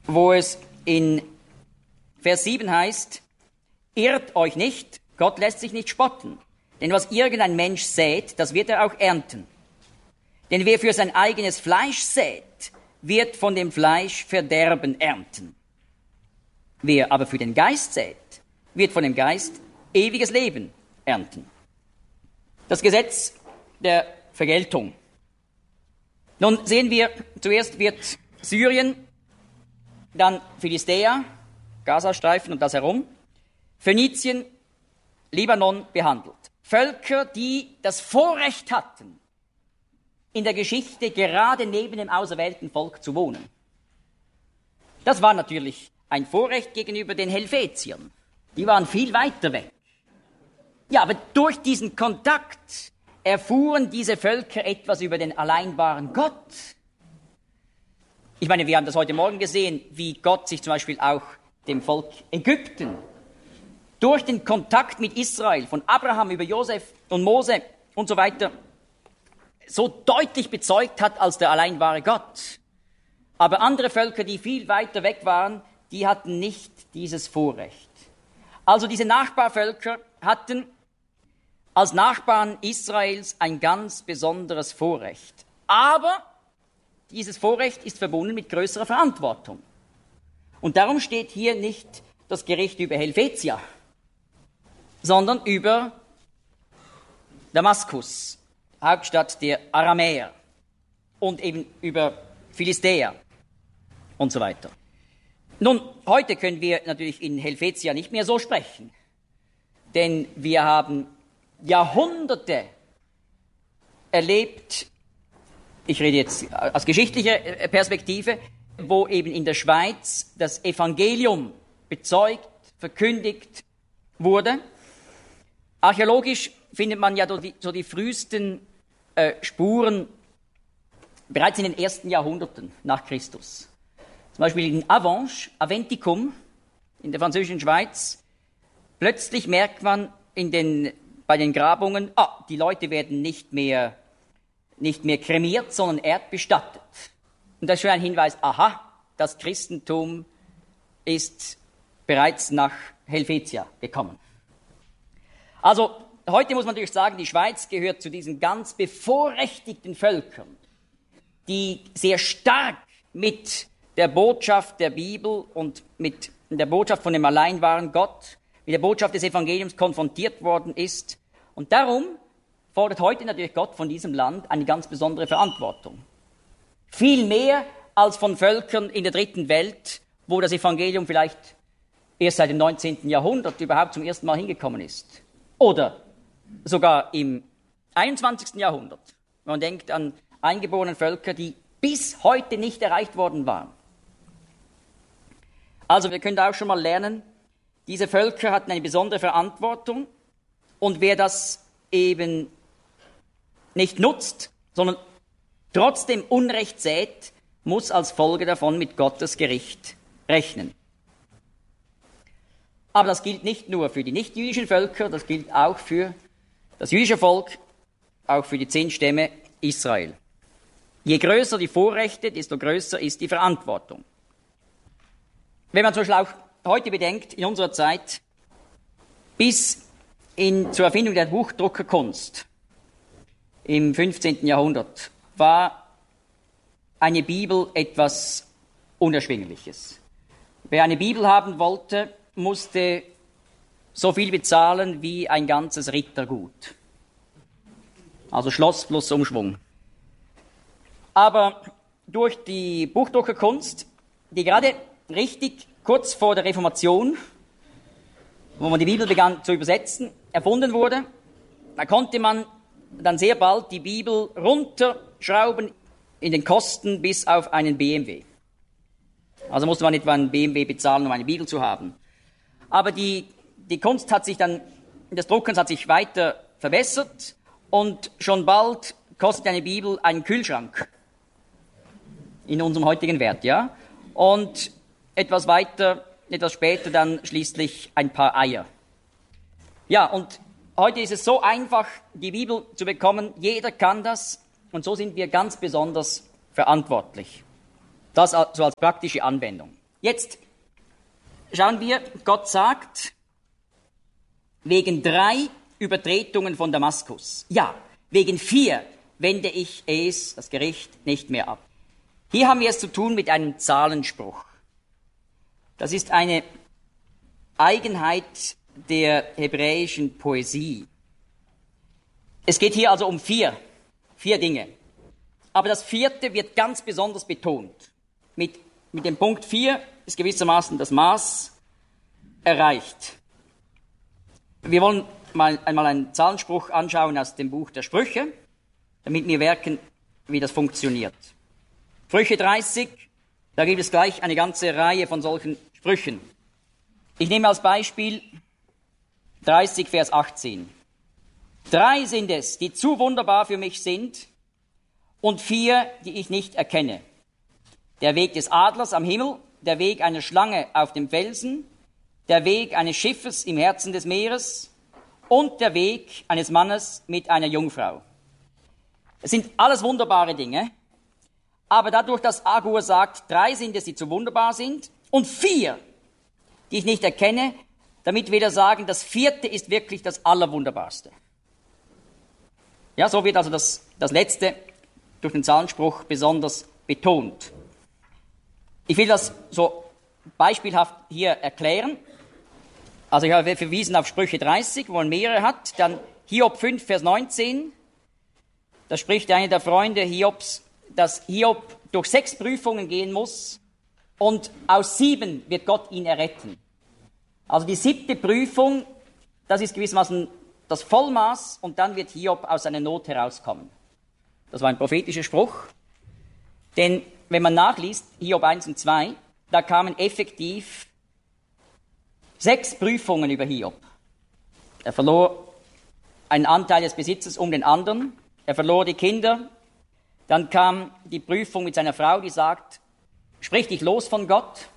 wo es in Vers 7 heißt, irrt euch nicht, Gott lässt sich nicht spotten. Denn was irgendein Mensch sät, das wird er auch ernten. Denn wer für sein eigenes Fleisch sät, wird von dem Fleisch Verderben ernten. Wer aber für den Geist sät, wird von dem Geist ewiges Leben ernten. Das Gesetz der Vergeltung. Nun sehen wir, zuerst wird Syrien, dann Philistea, Gazastreifen und das herum, Phönizien, Libanon behandelt. Völker, die das Vorrecht hatten, in der Geschichte gerade neben dem auserwählten Volk zu wohnen. Das war natürlich ein Vorrecht gegenüber den Helvetiern. Die waren viel weiter weg. Ja, aber durch diesen Kontakt erfuhren diese Völker etwas über den allein wahren Gott. Ich meine, wir haben das heute Morgen gesehen, wie Gott sich zum Beispiel auch dem Volk Ägypten durch den Kontakt mit Israel, von Abraham über Josef und Mose und so weiter, so deutlich bezeugt hat als der allein wahre Gott. Aber andere Völker, die viel weiter weg waren, die hatten nicht dieses Vorrecht. Also diese Nachbarvölker hatten als Nachbarn Israels ein ganz besonderes Vorrecht. Aber dieses Vorrecht ist verbunden mit größerer Verantwortung. Und darum steht hier nicht das Gericht über Helvetia, sondern über Damaskus, Hauptstadt der Aramäer, und eben über Philistea und so weiter. Nun, heute können wir natürlich in Helvetia nicht mehr so sprechen, denn wir haben Jahrhunderte erlebt, ich rede jetzt aus geschichtlicher Perspektive, wo eben in der Schweiz das Evangelium bezeugt, verkündigt wurde. Archäologisch findet man ja so die frühesten Spuren bereits in den ersten Jahrhunderten nach Christus. Zum Beispiel in Avenches, Aventicum, in der französischen Schweiz. Plötzlich merkt man bei den Grabungen, die Leute werden nicht mehr kremiert, sondern erdbestattet. Und das ist schon ein Hinweis, das Christentum ist bereits nach Helvetia gekommen. Also, heute muss man natürlich sagen, die Schweiz gehört zu diesen ganz bevorrechtigten Völkern, die sehr stark mit der Botschaft der Bibel und mit der Botschaft von dem allein wahren Gott, mit der Botschaft des Evangeliums konfrontiert worden ist. Und darum fordert heute natürlich Gott von diesem Land eine ganz besondere Verantwortung. Viel mehr als von Völkern in der dritten Welt, wo das Evangelium vielleicht erst seit dem 19. Jahrhundert überhaupt zum ersten Mal hingekommen ist. Oder sogar im 21. Jahrhundert. Man denkt an eingeborene Völker, die bis heute nicht erreicht worden waren. Also wir können da auch schon mal lernen, diese Völker hatten eine besondere Verantwortung, und wer das eben nicht nutzt, sondern trotzdem Unrecht sät, muss als Folge davon mit Gottes Gericht rechnen. Aber das gilt nicht nur für die nichtjüdischen Völker, das gilt auch für das jüdische Volk, auch für die 10 Stämme Israel. Je größer die Vorrechte, desto größer ist die Verantwortung. Wenn man zum Beispiel auch heute bedenkt, in unserer Zeit, bis zur Erfindung der Buchdruckerkunst im 15. Jahrhundert, war eine Bibel etwas Unerschwingliches. Wer eine Bibel haben wollte, musste so viel bezahlen wie ein ganzes Rittergut. Also Schloss plus Umschwung. Aber durch die Buchdruckerkunst, die gerade richtig kurz vor der Reformation, wo man die Bibel begann zu übersetzen, erfunden wurde, da konnte man dann sehr bald die Bibel runterschrauben in den Kosten bis auf einen BMW. Also musste man etwa einen BMW bezahlen, um eine Bibel zu haben. Aber die Kunst des Druckens hat sich weiter verbessert, und schon bald kostet eine Bibel einen Kühlschrank in unserem heutigen Wert, ja. Und etwas später dann schließlich ein paar Eier. Ja, und heute ist es so einfach, die Bibel zu bekommen. Jeder kann das, und so sind wir ganz besonders verantwortlich. Das also als praktische Anwendung. Jetzt schauen wir, Gott sagt, wegen 3 Übertretungen von Damaskus. Ja, wegen 4 wende ich es, das Gericht, nicht mehr ab. Hier haben wir es zu tun mit einem Zahlenspruch. Das ist eine Eigenheit der hebräischen Poesie. Es geht hier also um 4 Dinge. Aber das 4. wird ganz besonders betont. Mit dem Punkt 4 ist gewissermaßen das Maß erreicht. Wir wollen einmal einen Zahlenspruch anschauen aus dem Buch der Sprüche, damit wir merken, wie das funktioniert. Sprüche 30, da gibt es gleich eine ganze Reihe von solchen Sprüchen. Ich nehme als Beispiel 30, Vers 18. 3 sind es, die zu wunderbar für mich sind, und 4, die ich nicht erkenne. Der Weg des Adlers am Himmel, der Weg einer Schlange auf dem Felsen, der Weg eines Schiffes im Herzen des Meeres und der Weg eines Mannes mit einer Jungfrau. Es sind alles wunderbare Dinge, aber dadurch, dass Agur sagt, 3 sind es, die zu wunderbar sind, und 4, die ich nicht erkenne, damit wir sagen, das 4. ist wirklich das Allerwunderbarste. Ja, so wird also das Letzte durch den Zahlenspruch besonders betont. Ich will das so beispielhaft hier erklären. Also ich habe verwiesen auf Sprüche 30, wo man mehrere hat. Dann Hiob 5, Vers 19. Da spricht einer der Freunde Hiobs, dass Hiob durch 6 Prüfungen gehen muss und aus 7 wird Gott ihn erretten. Also die 7. Prüfung, das ist gewissermaßen das Vollmaß und dann wird Hiob aus seiner Not herauskommen. Das war ein prophetischer Spruch. Denn wenn man nachliest, Hiob 1 und 2, da kamen effektiv 6 Prüfungen über Hiob. Er verlor einen Anteil des Besitzes um den anderen, er verlor die Kinder, dann kam die Prüfung mit seiner Frau, die sagt, sprich dich los von Gott.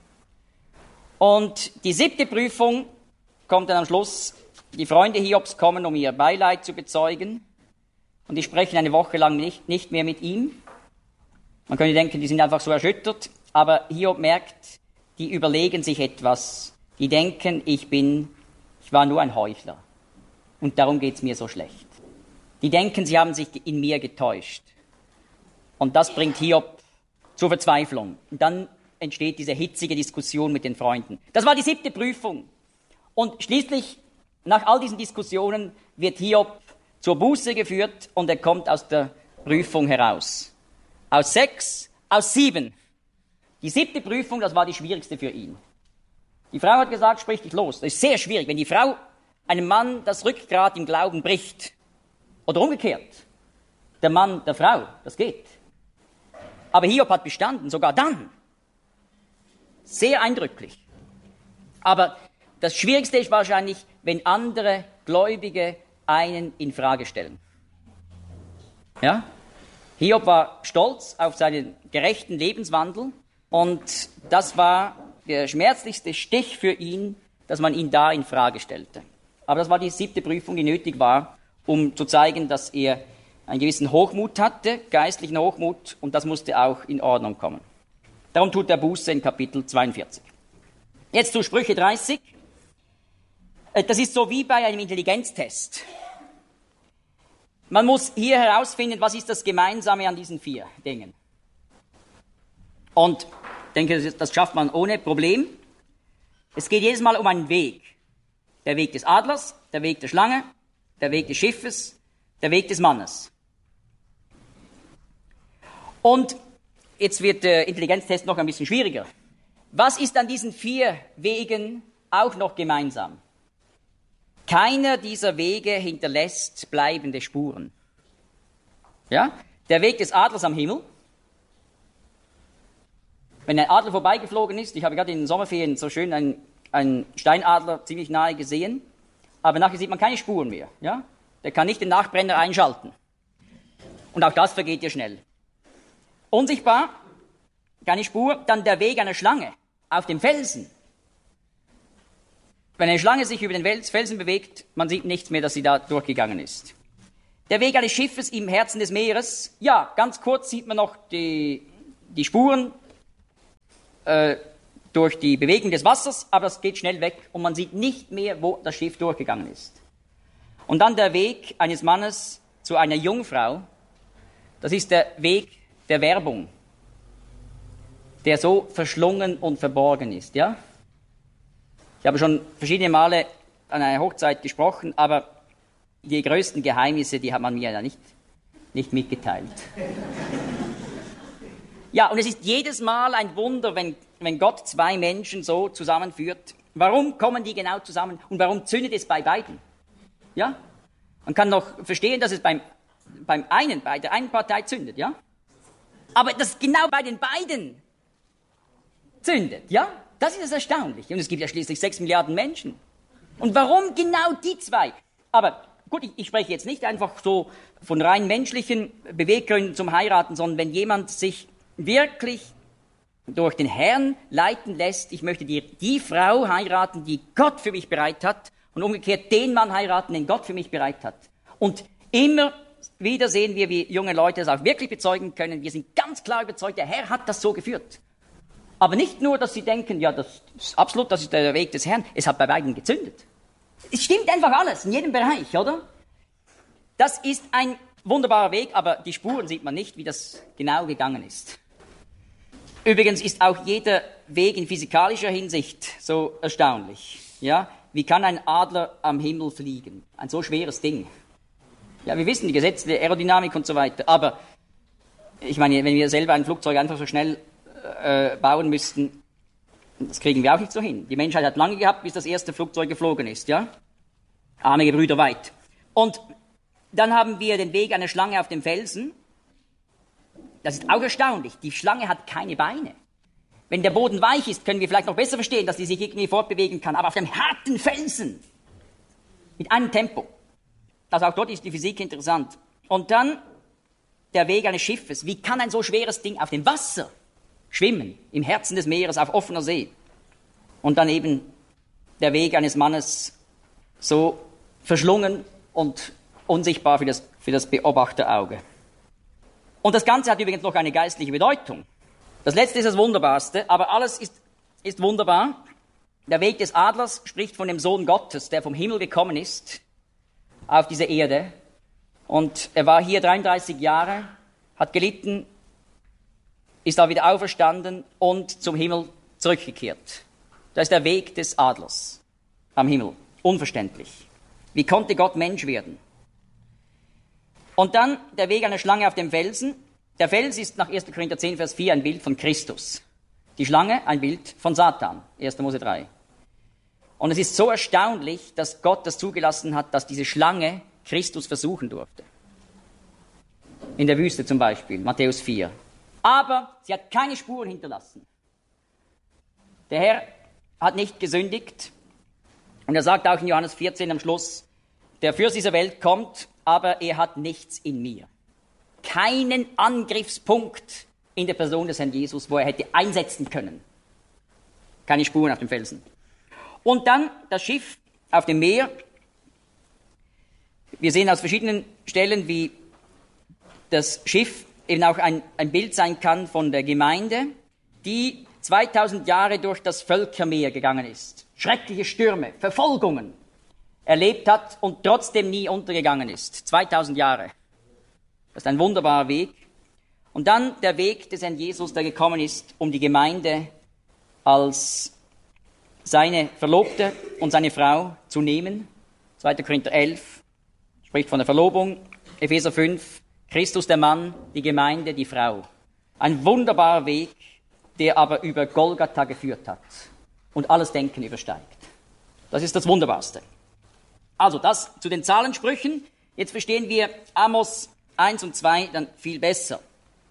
Und die 7. Prüfung kommt dann am Schluss, die Freunde Hiobs kommen, um ihr Beileid zu bezeugen, und die sprechen eine Woche lang nicht mehr mit ihm. Man könnte denken, die sind einfach so erschüttert, aber Hiob merkt, die überlegen sich etwas. Die denken, ich war nur ein Heuchler und darum geht's mir so schlecht. Die denken, sie haben sich in mir getäuscht. Und das bringt Hiob zur Verzweiflung. Und dann entsteht diese hitzige Diskussion mit den Freunden. Das war die 7. Prüfung. Und schließlich, nach all diesen Diskussionen, wird Hiob zur Buße geführt und er kommt aus der Prüfung heraus. Aus 6, aus 7. Die 7. Prüfung, das war die schwierigste für ihn. Die Frau hat gesagt, sprich dich los. Das ist sehr schwierig, wenn die Frau einem Mann das Rückgrat im Glauben bricht. Oder umgekehrt. Der Mann der Frau, das geht. Aber Hiob hat bestanden, sogar dann. Sehr eindrücklich. Aber das Schwierigste ist wahrscheinlich, wenn andere Gläubige einen in Frage stellen. Ja? Hiob war stolz auf seinen gerechten Lebenswandel und das war der schmerzlichste Stich für ihn, dass man ihn da in Frage stellte. Aber das war die 7. Prüfung, die nötig war, um zu zeigen, dass er einen gewissen Hochmut hatte, geistlichen Hochmut, und das musste auch in Ordnung kommen. Darum tut er Buße in Kapitel 42. Jetzt zu Sprüche 30. Das ist so wie bei einem Intelligenztest. Man muss hier herausfinden, was ist das Gemeinsame an diesen 4 Dingen. Und ich denke, das schafft man ohne Problem. Es geht jedes Mal um einen Weg. Der Weg des Adlers, der Weg der Schlange, der Weg des Schiffes, der Weg des Mannes. Und jetzt wird der Intelligenztest noch ein bisschen schwieriger. Was ist an diesen 4 Wegen auch noch gemeinsam? Keiner dieser Wege hinterlässt bleibende Spuren. Ja? Der Weg des Adlers am Himmel. Wenn ein Adler vorbeigeflogen ist, ich habe gerade in den Sommerferien so schön einen Steinadler ziemlich nahe gesehen, aber nachher sieht man keine Spuren mehr. Ja? Der kann nicht den Nachbrenner einschalten. Und auch das vergeht ja schnell. Unsichtbar, keine Spur. Dann der Weg einer Schlange auf dem Felsen. Wenn eine Schlange sich über den Felsen bewegt, man sieht nichts mehr, dass sie da durchgegangen ist. Der Weg eines Schiffes im Herzen des Meeres. Ja, ganz kurz sieht man noch die Spuren. durch die Bewegung des Wassers, aber das geht schnell weg und man sieht nicht mehr, wo das Schiff durchgegangen ist. Und dann der Weg eines Mannes zu einer Jungfrau, das ist der Weg der Werbung, der so verschlungen und verborgen ist, ja? Ich habe schon verschiedene Male an einer Hochzeit gesprochen, aber die größten Geheimnisse, die hat man mir ja nicht mitgeteilt. Ja, und es ist jedes Mal ein Wunder, wenn Gott zwei Menschen so zusammenführt. Warum kommen die genau zusammen und warum zündet es bei beiden? Ja? Man kann noch verstehen, dass es bei der einen Partei zündet, ja? Aber dass genau bei den beiden zündet, ja? Das ist das Erstaunliche. Und es gibt ja schließlich 6 Milliarden Menschen. Und warum genau die zwei? Aber gut, ich spreche jetzt nicht einfach so von rein menschlichen Beweggründen zum Heiraten, sondern wenn jemand sich wirklich durch den Herrn leiten lässt, ich möchte die Frau heiraten, die Gott für mich bereit hat, und umgekehrt den Mann heiraten, den Gott für mich bereit hat. Und immer wieder sehen wir, wie junge Leute das auch wirklich bezeugen können. Wir sind ganz klar überzeugt, der Herr hat das so geführt. Aber nicht nur, dass sie denken, ja, das ist der Weg des Herrn. Es hat bei beiden gezündet. Es stimmt einfach alles, in jedem Bereich, oder? Das ist ein wunderbarer Weg, aber die Spuren sieht man nicht, wie das genau gegangen ist. Übrigens ist auch jeder Weg in physikalischer Hinsicht so erstaunlich. Ja? Wie kann ein Adler am Himmel fliegen? Ein so schweres Ding. Ja, wir wissen die Gesetze der Aerodynamik und so weiter, aber ich meine, wenn wir selber ein Flugzeug einfach so schnell bauen müssten, das kriegen wir auch nicht so hin. Die Menschheit hat lange gehabt, bis das erste Flugzeug geflogen ist, ja? Arme Gebrüder weit. Und dann haben wir den Weg einer Schlange auf dem Felsen. Das ist auch erstaunlich. Die Schlange hat keine Beine. Wenn der Boden weich ist, können wir vielleicht noch besser verstehen, dass die sich irgendwie fortbewegen kann. Aber auf dem harten Felsen, mit einem Tempo. Also auch dort ist die Physik interessant. Und dann der Weg eines Schiffes. Wie kann ein so schweres Ding auf dem Wasser schwimmen, im Herzen des Meeres, auf offener See? Und dann eben der Weg eines Mannes, so verschlungen und unsichtbar für das Beobachterauge. Und das Ganze hat übrigens noch eine geistliche Bedeutung. Das Letzte ist das Wunderbarste, aber alles ist wunderbar. Der Weg des Adlers spricht von dem Sohn Gottes, der vom Himmel gekommen ist auf diese Erde. Und er war hier 33 Jahre, hat gelitten, ist da wieder auferstanden und zum Himmel zurückgekehrt. Das ist der Weg des Adlers am Himmel. Unverständlich. Wie konnte Gott Mensch werden? Und dann der Weg einer Schlange auf dem Felsen. Der Fels ist nach 1. Korinther 10, Vers 4 ein Bild von Christus. Die Schlange ein Bild von Satan. 1. Mose 3. Und es ist so erstaunlich, dass Gott das zugelassen hat, dass diese Schlange Christus versuchen durfte. In der Wüste zum Beispiel, Matthäus 4. Aber sie hat keine Spuren hinterlassen. Der Herr hat nicht gesündigt. Und er sagt auch in Johannes 14 am Schluss, der Fürst dieser Welt kommt, aber er hat nichts in mir. Keinen Angriffspunkt in der Person des Herrn Jesus, wo er hätte einsetzen können. Keine Spuren auf dem Felsen. Und dann das Schiff auf dem Meer. Wir sehen aus verschiedenen Stellen, wie das Schiff eben auch ein Bild sein kann von der Gemeinde, die 2000 Jahre durch das Völkermeer gegangen ist. Schreckliche Stürme, Verfolgungen erlebt hat und trotzdem nie untergegangen ist. 2000 Jahre. Das ist ein wunderbarer Weg. Und dann der Weg des Herrn Jesus, der gekommen ist, um die Gemeinde als seine Verlobte und seine Frau zu nehmen. 2. Korinther 11 spricht von der Verlobung. Epheser 5, Christus der Mann, die Gemeinde, die Frau. Ein wunderbarer Weg, der aber über Golgatha geführt hat und alles Denken übersteigt. Das ist das Wunderbarste. Also das zu den Zahlensprüchen. Jetzt verstehen wir Amos 1 und 2 dann viel besser.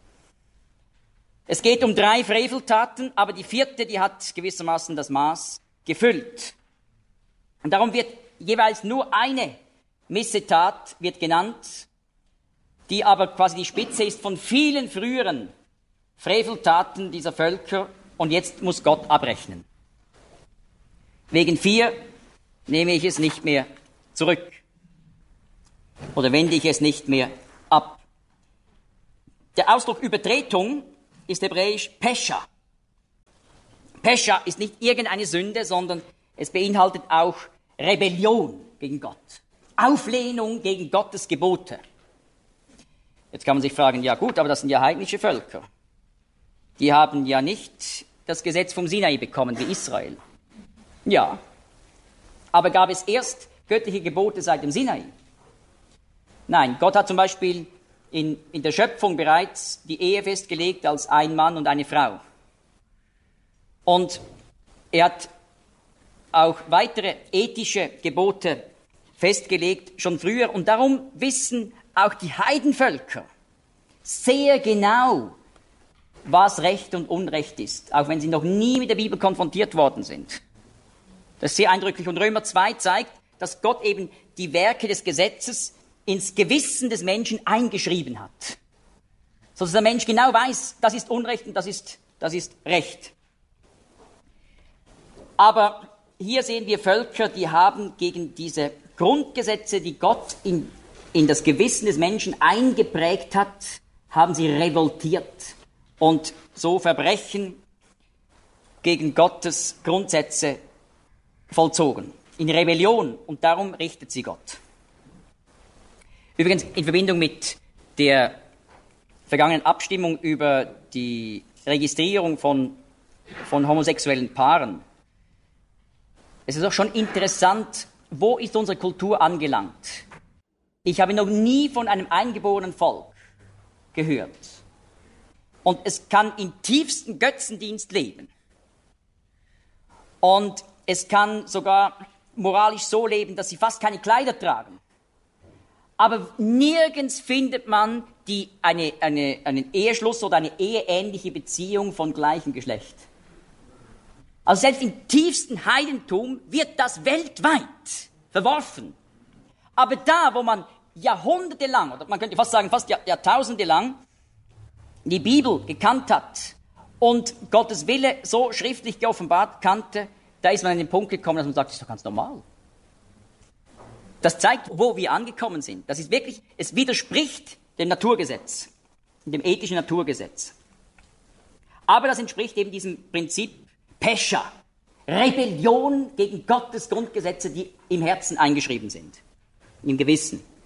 Es geht um 3 Freveltaten, aber die 4., die hat gewissermaßen das Maß gefüllt. Und darum wird jeweils nur eine Missetat wird genannt, die aber quasi die Spitze ist von vielen früheren Freveltaten dieser Völker, und jetzt muss Gott abrechnen. Wegen 4 nehme ich es nicht mehr zurück oder wende ich es nicht mehr ab. Der Ausdruck Übertretung ist hebräisch Pesha. Pescha ist nicht irgendeine Sünde, sondern es beinhaltet auch Rebellion gegen Gott. Auflehnung gegen Gottes Gebote. Jetzt kann man sich fragen, ja gut, aber das sind ja heidnische Völker. Die haben ja nicht das Gesetz vom Sinai bekommen wie Israel. Ja, aber gab es erst göttliche Gebote seit dem Sinai? Nein, Gott hat zum Beispiel in der Schöpfung bereits die Ehe festgelegt als ein Mann und eine Frau. Und er hat auch weitere ethische Gebote festgelegt, schon früher. Und darum wissen auch die Heidenvölker sehr genau, was Recht und Unrecht ist, auch wenn sie noch nie mit der Bibel konfrontiert worden sind. Das ist sehr eindrücklich. Und Römer 2 zeigt, dass Gott eben die Werke des Gesetzes ins Gewissen des Menschen eingeschrieben hat. Sodass der Mensch genau weiß, das ist Unrecht und das ist Recht. Aber hier sehen wir Völker, die haben gegen diese Grundgesetze, die Gott in das Gewissen des Menschen eingeprägt hat, haben sie revoltiert und so Verbrechen gegen Gottes Grundsätze vollzogen. In Rebellion, und darum richtet sie Gott. Übrigens, in Verbindung mit der vergangenen Abstimmung über die Registrierung von homosexuellen Paaren, es ist auch schon interessant, wo ist unsere Kultur angelangt? Ich habe noch nie von einem eingeborenen Volk gehört. Und es kann im tiefsten Götzendienst leben. Und es kann sogar moralisch so leben, dass sie fast keine Kleider tragen. Aber nirgends findet man einen Eheschluss oder eine eheähnliche Beziehung von gleichem Geschlecht. Also selbst im tiefsten Heidentum wird das weltweit verworfen. Aber da, wo man jahrhundertelang, oder man könnte fast sagen fast Jahrtausende lang, die Bibel gekannt hat und Gottes Wille so schriftlich geoffenbart kannte, da ist man an den Punkt gekommen, dass man sagt, das ist doch ganz normal. Das zeigt, wo wir angekommen sind. Das ist wirklich, es widerspricht dem Naturgesetz, dem ethischen Naturgesetz. Aber das entspricht eben diesem Prinzip Pescha, Rebellion gegen Gottes Grundgesetze, die im Herzen eingeschrieben sind, im Gewissen.